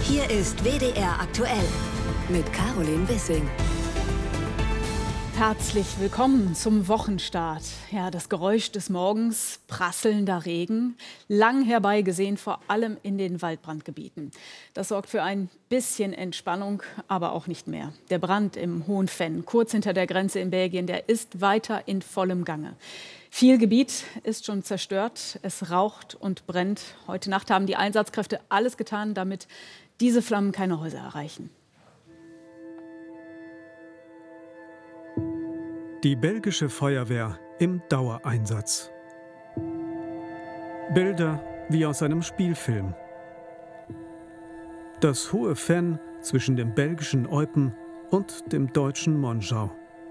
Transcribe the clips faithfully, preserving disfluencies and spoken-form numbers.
Hier ist W D R aktuell mit Caroline Wissing. Herzlich willkommen zum Wochenstart. Ja, das Geräusch des Morgens, prasselnder Regen, lang herbeigesehen, vor allem in den Waldbrandgebieten. Das sorgt für ein bisschen Entspannung, aber auch nicht mehr. Der Brand im Hohen Venn, kurz hinter der Grenze in Belgien, der ist weiter in vollem Gange. Viel Gebiet ist schon zerstört, es raucht und brennt. Heute Nacht haben die Einsatzkräfte alles getan, damit diese Flammen keine Häuser erreichen. Die belgische Feuerwehr im Dauereinsatz. Bilder wie aus einem Spielfilm. Das Hohe Venn zwischen dem belgischen Eupen und dem deutschen Monschau.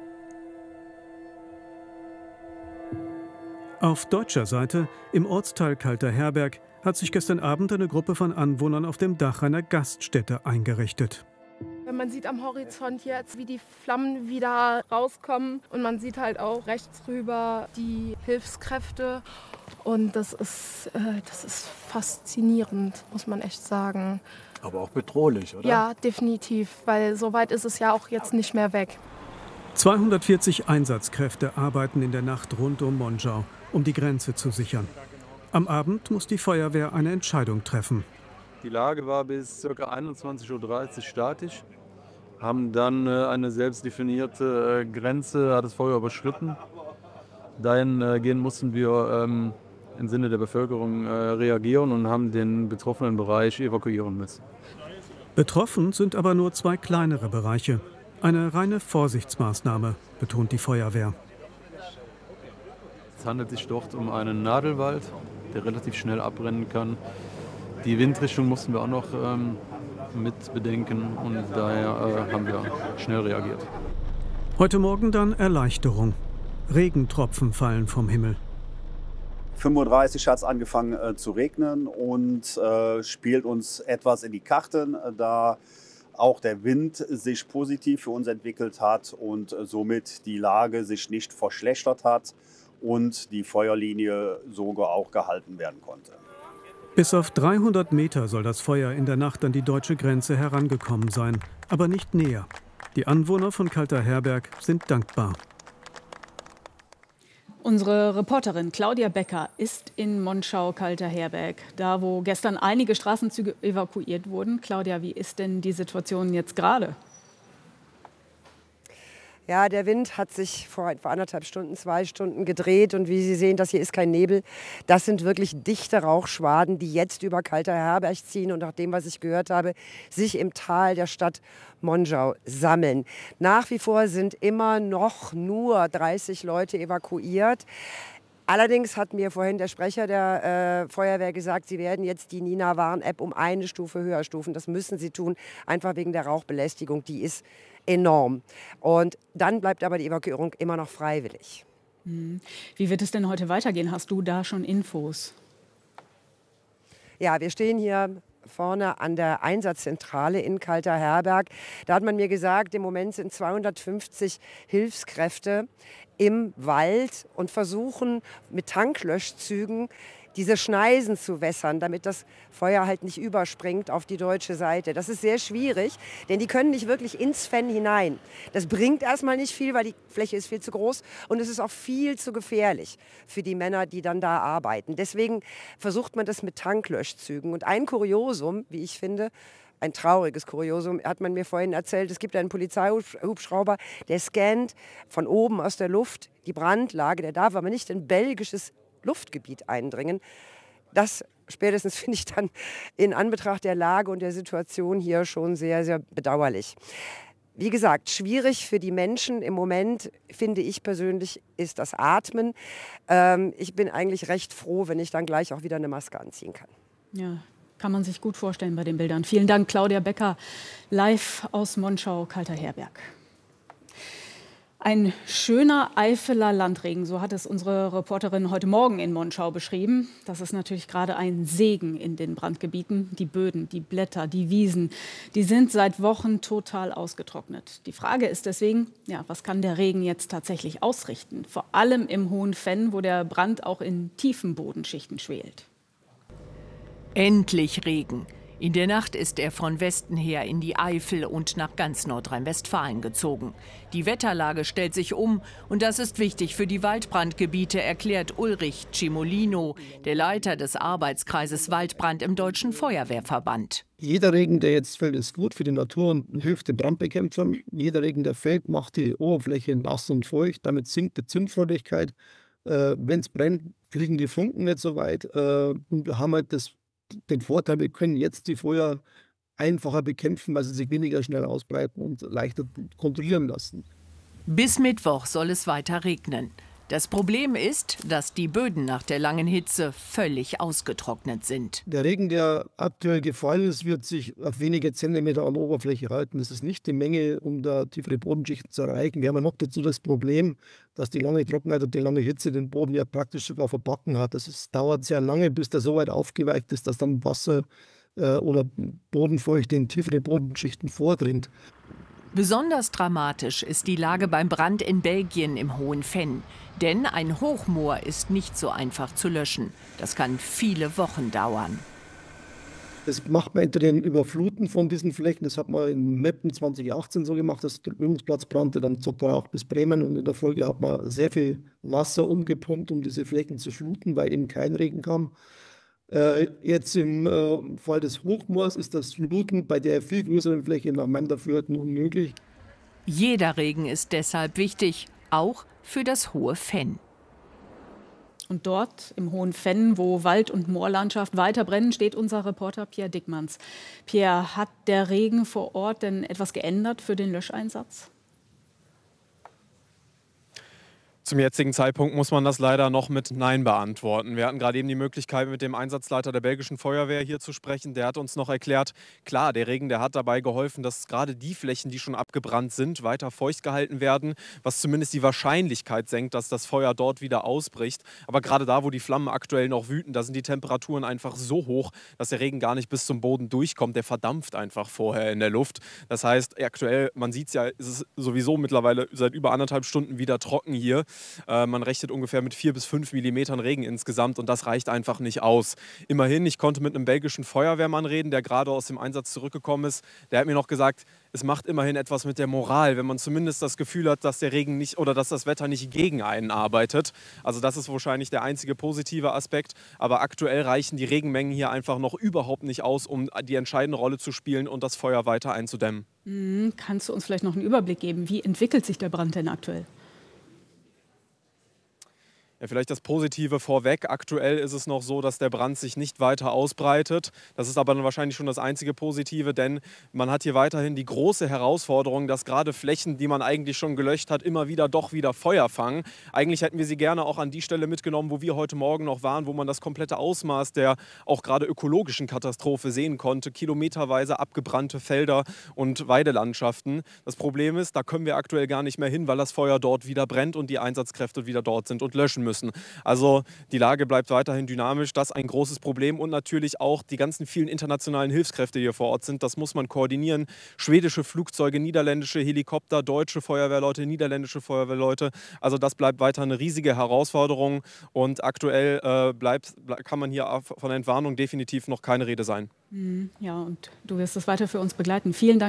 Auf deutscher Seite, im Ortsteil Kalterherberg, hat sich gestern Abend eine Gruppe von Anwohnern auf dem Dach einer Gaststätte eingerichtet. Man sieht am Horizont jetzt, wie die Flammen wieder rauskommen. Und man sieht halt auch rechts rüber die Hilfskräfte. Und das ist, äh, das ist faszinierend, muss man echt sagen. Aber auch bedrohlich, oder? Ja, definitiv, weil so weit ist es ja auch jetzt nicht mehr weg. zweihundertvierzig Einsatzkräfte arbeiten in der Nacht rund um Monschau, um die Grenze zu sichern. Am Abend muss die Feuerwehr eine Entscheidung treffen. Die Lage war bis ca. einundzwanzig Uhr dreißig statisch, haben dann äh, eine selbst definierte äh, Grenze, hat das Feuer überschritten. Dahingehend mussten wir ähm, im Sinne der Bevölkerung äh, reagieren und haben den betroffenen Bereich evakuieren müssen. Betroffen sind aber nur zwei kleinere Bereiche. Eine reine Vorsichtsmaßnahme, betont die Feuerwehr. Es handelt sich dort um einen Nadelwald, der relativ schnell abbrennen kann. Die Windrichtung mussten wir auch noch ähm, mit bedenken und daher äh, haben wir schnell reagiert. Heute Morgen dann Erleichterung. Regentropfen fallen vom Himmel. fünf Uhr dreißig hat es angefangen äh, zu regnen und äh, spielt uns etwas in die Karten, äh, da auch der Wind sich positiv für uns entwickelt hat und äh, somit die Lage sich nicht verschlechtert hat und die Feuerlinie sogar auch gehalten werden konnte. Bis auf dreihundert Meter soll das Feuer in der Nacht an die deutsche Grenze herangekommen sein, aber nicht näher. Die Anwohner von Kalterherberg sind dankbar. Unsere Reporterin Claudia Becker ist in Monschau-Kalterherberg, da wo gestern einige Straßenzüge evakuiert wurden. Claudia, wie ist denn die Situation jetzt gerade? Ja, der Wind hat sich vor etwa anderthalb Stunden, zwei Stunden gedreht. Und wie Sie sehen, das hier ist kein Nebel. Das sind wirklich dichte Rauchschwaden, die jetzt über Kalterherberg ziehen und nach dem, was ich gehört habe, sich im Tal der Stadt Monschau sammeln. Nach wie vor sind immer noch nur dreißig Leute evakuiert. Allerdings hat mir vorhin der Sprecher der äh, Feuerwehr gesagt, sie werden jetzt die Nina-Warn-App um eine Stufe höher stufen. Das müssen sie tun, einfach wegen der Rauchbelästigung. Die ist enorm. Und dann bleibt aber die Evakuierung immer noch freiwillig. Wie wird es denn heute weitergehen? Hast du da schon Infos? Ja, wir stehen hier vorne an der Einsatzzentrale in Kalterherberg. Da hat man mir gesagt, im Moment sind zweihundertfünfzig Hilfskräfte im Wald und versuchen mit Tanklöschzügen diese Schneisen zu wässern, damit das Feuer halt nicht überspringt auf die deutsche Seite. Das ist sehr schwierig, denn die können nicht wirklich ins Venn hinein. Das bringt erstmal nicht viel, weil die Fläche ist viel zu groß und es ist auch viel zu gefährlich für die Männer, die dann da arbeiten. Deswegen versucht man das mit Tanklöschzügen. Und ein Kuriosum, wie ich finde, ein trauriges Kuriosum, hat man mir vorhin erzählt, es gibt einen Polizeihubschrauber, der scannt von oben aus der Luft die Brandlage, der darf aber nicht in belgisches Luftgebiet eindringen. Das spätestens finde ich dann in Anbetracht der Lage und der Situation hier schon sehr, sehr bedauerlich. Wie gesagt, schwierig für die Menschen im Moment, finde ich persönlich, ist das Atmen. Ähm, ich bin eigentlich recht froh, wenn ich dann gleich auch wieder eine Maske anziehen kann. Ja, kann man sich gut vorstellen bei den Bildern. Vielen Dank, Claudia Becker, live aus Monschau-Kalterherberg. Ein schöner Eifeler Landregen, so hat es unsere Reporterin heute Morgen in Monschau beschrieben. Das ist natürlich gerade ein Segen in den Brandgebieten. Die Böden, die Blätter, die Wiesen, die sind seit Wochen total ausgetrocknet. Die Frage ist deswegen, ja, was kann der Regen jetzt tatsächlich ausrichten? Vor allem im Hohen Venn, wo der Brand auch in tiefen Bodenschichten schwelt. Endlich Regen. In der Nacht ist er von Westen her in die Eifel und nach ganz Nordrhein-Westfalen gezogen. Die Wetterlage stellt sich um und das ist wichtig für die Waldbrandgebiete, erklärt Ulrich Cimolino, der Leiter des Arbeitskreises Waldbrand im Deutschen Feuerwehrverband. Jeder Regen, der jetzt fällt, ist gut für die Natur und hilft den Brandbekämpfern. Jeder Regen, der fällt, macht die Oberfläche nass und feucht. Damit sinkt die Zündfreudigkeit. Äh, Wenn es brennt, fliegen die Funken nicht so weit. Äh, und wir haben halt das den Vorteil, wir können jetzt die Feuer einfacher bekämpfen, weil sie sich weniger schnell ausbreiten und leichter kontrollieren lassen. Bis Mittwoch soll es weiter regnen. Das Problem ist, dass die Böden nach der langen Hitze völlig ausgetrocknet sind. Der Regen, der aktuell gefallen ist, wird sich auf wenige Zentimeter an der Oberfläche halten. Das ist nicht die Menge, um da tiefere Bodenschichten zu erreichen. Wir haben ja noch dazu das Problem, dass die lange Trockenheit und die lange Hitze den Boden ja praktisch sogar verbacken hat. Das ist, dauert sehr lange, bis der so weit aufgeweicht ist, dass dann Wasser äh, oder Bodenfeuchte in tiefere Bodenschichten vordringt. Besonders dramatisch ist die Lage beim Brand in Belgien im Hohen Venn. Denn ein Hochmoor ist nicht so einfach zu löschen. Das kann viele Wochen dauern. Das macht man hinter den Überfluten von diesen Flächen. Das hat man in Meppen zwanzig achtzehn so gemacht, dass der Übungsplatz brannte. Dann zog er auch bis Bremen. Und in der Folge hat man sehr viel Wasser umgepumpt, um diese Flächen zu fluten, weil eben kein Regen kam. Äh, jetzt im äh, Fall des Hochmoors ist das Fluten bei der viel größeren Fläche nach meinem Dafürhalten unmöglich. Jeder Regen ist deshalb wichtig, auch für das Hohe Venn. Und dort im Hohen Venn, wo Wald- und Moorlandschaft weiter brennen, steht unser Reporter Pierre Dickmanns. Pierre, hat der Regen vor Ort denn etwas geändert für den Löscheinsatz? Zum jetzigen Zeitpunkt muss man das leider noch mit Nein beantworten. Wir hatten gerade eben die Möglichkeit, mit dem Einsatzleiter der belgischen Feuerwehr hier zu sprechen. Der hat uns noch erklärt, klar, der Regen, der hat dabei geholfen, dass gerade die Flächen, die schon abgebrannt sind, weiter feucht gehalten werden, was zumindest die Wahrscheinlichkeit senkt, dass das Feuer dort wieder ausbricht. Aber gerade da, wo die Flammen aktuell noch wüten, da sind die Temperaturen einfach so hoch, dass der Regen gar nicht bis zum Boden durchkommt. Der verdampft einfach vorher in der Luft. Das heißt, aktuell, man sieht es ja, ist es sowieso mittlerweile seit über anderthalb Stunden wieder trocken hier. Äh, man rechnet ungefähr mit vier bis fünf Millimetern Regen insgesamt und das reicht einfach nicht aus. Immerhin, ich konnte mit einem belgischen Feuerwehrmann reden, der gerade aus dem Einsatz zurückgekommen ist. Der hat mir noch gesagt, es macht immerhin etwas mit der Moral, wenn man zumindest das Gefühl hat, dass der Regen nicht oder dass das Wetter nicht gegen einen arbeitet. Also das ist wahrscheinlich der einzige positive Aspekt. Aber aktuell reichen die Regenmengen hier einfach noch überhaupt nicht aus, um die entscheidende Rolle zu spielen und das Feuer weiter einzudämmen. Mhm. Kannst du uns vielleicht noch einen Überblick geben? Wie entwickelt sich der Brand denn aktuell? Ja, vielleicht das Positive vorweg. Aktuell ist es noch so, dass der Brand sich nicht weiter ausbreitet. Das ist aber dann wahrscheinlich schon das einzige Positive, denn man hat hier weiterhin die große Herausforderung, dass gerade Flächen, die man eigentlich schon gelöscht hat, immer wieder doch wieder Feuer fangen. Eigentlich hätten wir sie gerne auch an die Stelle mitgenommen, wo wir heute Morgen noch waren, wo man das komplette Ausmaß der auch gerade ökologischen Katastrophe sehen konnte. Kilometerweise abgebrannte Felder und Weidelandschaften. Das Problem ist, da können wir aktuell gar nicht mehr hin, weil das Feuer dort wieder brennt und die Einsatzkräfte wieder dort sind und löschen müssen. Also die Lage bleibt weiterhin dynamisch, das ist ein großes Problem und natürlich auch die ganzen vielen internationalen Hilfskräfte, die hier vor Ort sind, das muss man koordinieren. Schwedische Flugzeuge, niederländische Helikopter, deutsche Feuerwehrleute, niederländische Feuerwehrleute, also das bleibt weiter eine riesige Herausforderung und aktuell äh, bleibt, kann man hier von Entwarnung definitiv noch keine Rede sein. Ja, und du wirst es weiter für uns begleiten. Vielen Dank.